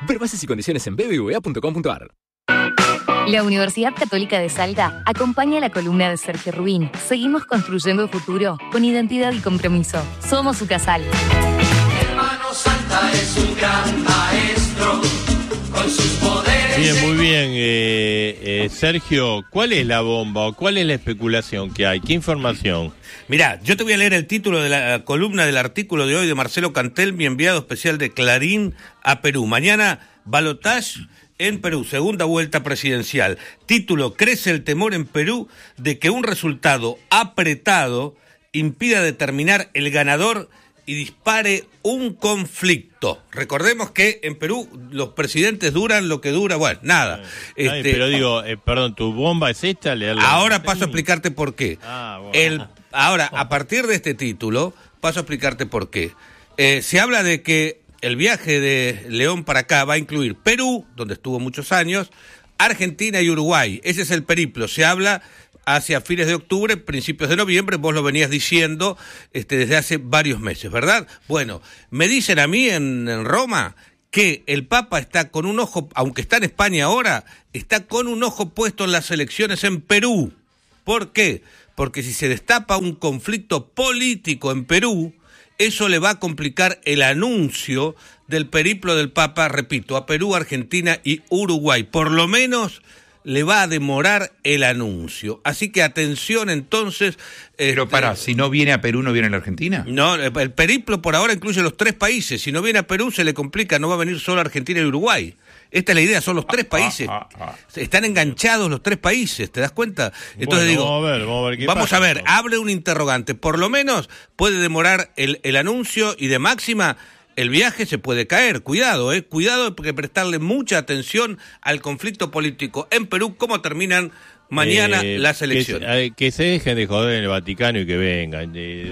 Ver bases y condiciones en bbva.com.ar. La Universidad Católica de Salta acompaña la columna de Sergio Rubín. Seguimos construyendo futuro con identidad y compromiso. Somos UCASAL. Hermano Salta es un gran maestro con sus poderes. Bien, muy bien. Sergio, ¿cuál es la bomba o cuál es la especulación que hay? ¿Qué información? Mirá, yo te voy a leer el título de la columna del artículo de hoy de Marcelo Cantel, mi enviado especial de Clarín a Perú. Mañana, balotaje en Perú, segunda vuelta presidencial. Título: crece el temor en Perú de que un resultado apretado impida determinar el ganador y dispare un conflicto. Recordemos que en Perú los presidentes duran lo que dura, bueno, nada. Pero digo, perdón, ¿tu bomba es esta? Ahora paso a explicarte por qué. Bueno. Ahora, a partir de este título, paso a explicarte por qué. Se habla de que el viaje de León para acá va a incluir Perú, donde estuvo muchos años, Argentina y Uruguay. Ese es el periplo. Se habla hacia fines de octubre, principios de noviembre, vos lo venías diciendo desde hace varios meses, ¿verdad? Bueno, me dicen a mí en Roma que el Papa está con un ojo, aunque está en España ahora, está con un ojo puesto en las elecciones en Perú. ¿Por qué? Porque si se destapa un conflicto político en Perú, eso le va a complicar el anuncio del periplo del Papa, repito, a Perú, Argentina y Uruguay. Por lo menos le va a demorar el anuncio. Así que atención entonces. Pero si no viene a Perú, ¿no viene a la Argentina? No, el periplo por ahora incluye los 3 países. Si no viene a Perú se le complica, no va a venir solo Argentina y Uruguay. Esta es la idea, son los 3 países. Están enganchados los 3 países, ¿te das cuenta? Entonces vamos a ver qué pasa. Vamos a ver, abre un interrogante. Por lo menos puede demorar el anuncio y de máxima el viaje se puede caer. Cuidado, cuidado, porque prestarle mucha atención al conflicto político en Perú, cómo terminan mañana las elecciones. Que se dejen de joder en el Vaticano y que vengan.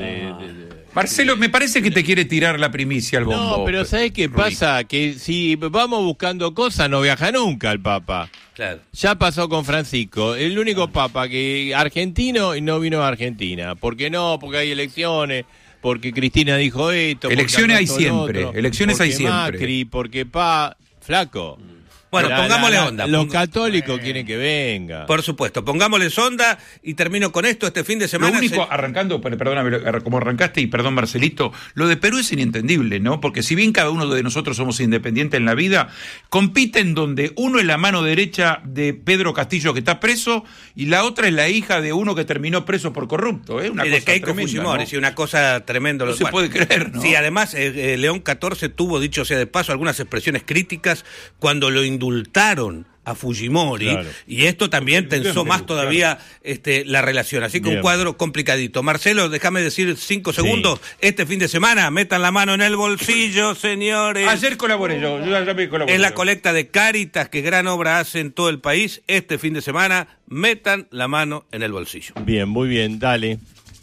Marcelo, me parece que te quiere tirar la primicia al bombo. No, pero ¿sabés qué pasa? Que si vamos buscando cosas, no viaja nunca el Papa. Claro. Ya pasó con Francisco, el único Papa que argentino y no vino a Argentina. ¿Por qué no? Porque hay elecciones, porque Cristina dijo esto. Elecciones hay siempre, elecciones hay siempre. Macri, porque flaco. Bueno, pongámosle onda. Los católicos quieren que venga. Por supuesto, pongámosle onda y termino con esto este fin de semana. Lo único, arrancando, perdóname, como arrancaste, y perdón Marcelito, lo de Perú es inentendible, ¿no? Porque si bien cada uno de nosotros somos independientes en la vida, compiten donde uno es la mano derecha de Pedro Castillo que está preso y la otra es la hija de uno que terminó preso por corrupto, ¿eh? Una y cosa de Keiko tremenda, Fujimori, ¿no? Sí, una cosa tremenda. No se puede creer, ¿no? Sí, además, León XIV tuvo, dicho sea de paso, algunas expresiones críticas cuando lo indultaron a Fujimori, claro. Y esto también tensó más todavía la relación, así que bien. Un cuadro complicadito. Marcelo, déjame decir 5 segundos, este fin de semana, metan la mano en el bolsillo, señores. Ayer colaboré yo ya me colaboré. En la colecta de Cáritas, que gran obra hace en todo el país, este fin de semana, metan la mano en el bolsillo. Bien, muy bien, dale.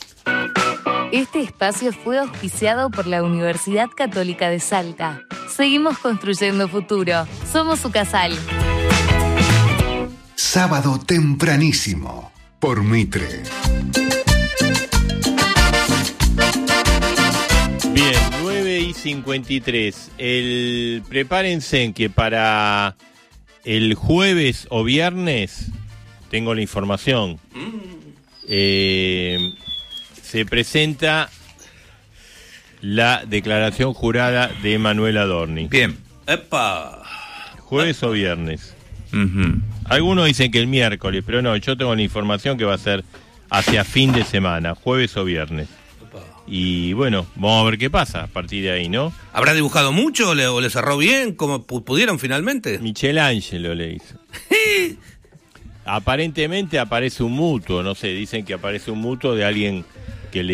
Este espacio fue auspiciado por la Universidad Católica de Salta. Seguimos construyendo futuro. Somos UCASAL. Sábado tempranísimo, por Mitre. Bien, 9:53. Prepárense que para el jueves o viernes, tengo la información, se presenta la declaración jurada de Manuel Adorni. Bien. ¡Epa! Jueves o viernes. Uh-huh. Algunos dicen que el miércoles, pero no, yo tengo la información que va a ser hacia fin de semana, jueves o viernes. Y bueno, vamos a ver qué pasa a partir de ahí, ¿no? ¿Habrá dibujado mucho o le cerró bien, como pudieron finalmente? Michelangelo le hizo. Aparentemente aparece un mutuo, no sé, dicen que aparece un mutuo de alguien que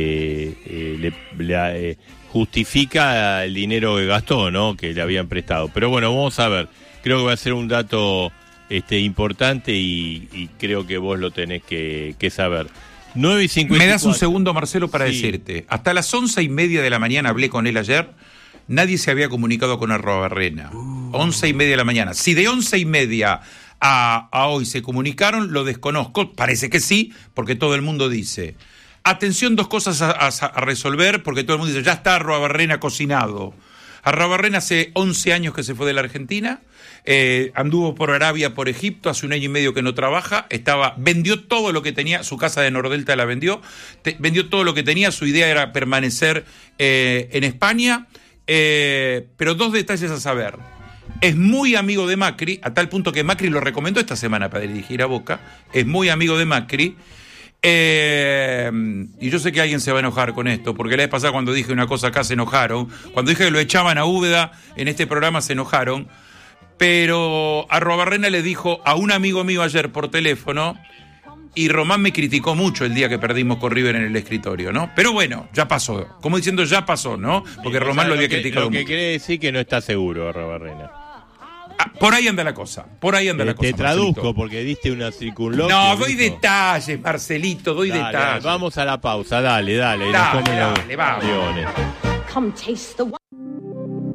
le justifica el dinero que gastó, ¿no? Que le habían prestado. Pero bueno, vamos a ver. Creo que va a ser un dato importante y creo que vos lo tenés que saber. 9:54. ¿Me das un segundo, Marcelo, para decirte? Hasta las 11:30 de la mañana hablé con él ayer. Nadie se había comunicado con Arrobarrena. 11:30 de la mañana. Si de 11:30 a hoy se comunicaron, lo desconozco. Parece que sí, porque todo el mundo dice. Atención, 2 cosas a resolver, porque todo el mundo dice, ya está Arrobarrena cocinado. Arrobarrena hace 11 años que se fue de la Argentina, anduvo por Arabia, por Egipto, hace 1 año y medio que no trabaja, vendió todo lo que tenía, su casa de Nordelta la vendió, vendió todo lo que tenía, su idea era permanecer en España, pero 2 detalles a saber. Es muy amigo de Macri, a tal punto que Macri lo recomendó esta semana para dirigir a Boca, es muy amigo de Macri. Y yo sé que alguien se va a enojar con esto, porque la vez pasada cuando dije una cosa acá se enojaron, cuando dije que lo echaban a Úbeda en este programa se enojaron, pero Arrobarrena le dijo a un amigo mío ayer por teléfono, y Román me criticó mucho el día que perdimos con River en el escritorio, ¿no? Pero bueno, ya pasó, como diciendo ya pasó, ¿no? Porque Román lo había criticado mucho. Lo que quiere decir que no está seguro Arrobarrena. Por ahí anda la cosa, Te traduzco, Marcelito, porque diste una circunloquia. No, doy detalles, Marcelito, doy detalles. Vamos a la pausa, dale. Dale, vamos. Come taste the